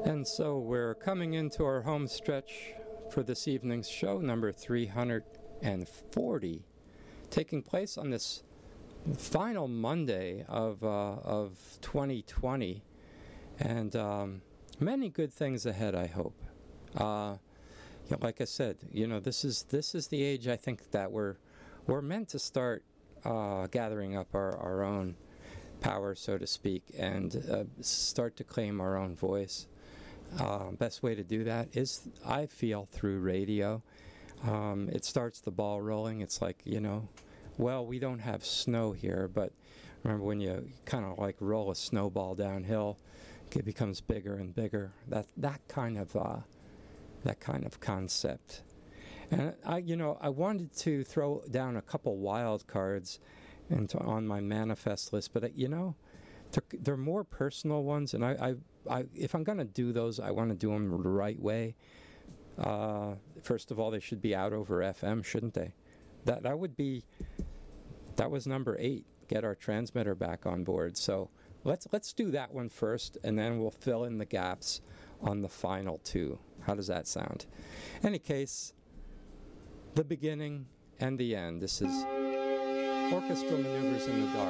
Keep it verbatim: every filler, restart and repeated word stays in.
And so we're coming into our home stretch for this evening's show, number three hundred forty, taking place on this final Monday of uh, of twenty twenty, and um, many good things ahead, I hope. Uh, you know, like I said, you know, this is this is the age I think that we're we're meant to start uh, gathering up our, our own power, so to speak, and uh, start to claim our own voice. Uh, best way to do that is, I feel, through radio. Um, it starts the ball rolling. It's like, you know, well, we don't have snow here, but remember when you kind of like roll a snowball downhill, it becomes bigger and bigger. That that kind of uh, that kind of concept. And I, you know, I wanted to throw down a couple wild cards into, on my manifest list, but uh, you know, they're, they're more personal ones, and I, I, I if I'm going to do those, I want to do them the right way. Uh, first of all, they should be out over F M, shouldn't they? That that would be. That was number eight. Get our transmitter back on board. So let's let's do that one first, and then we'll fill in the gaps on the final two. How does that sound? Any case, the beginning and the end. This is Orchestral Maneuvers in the Dark.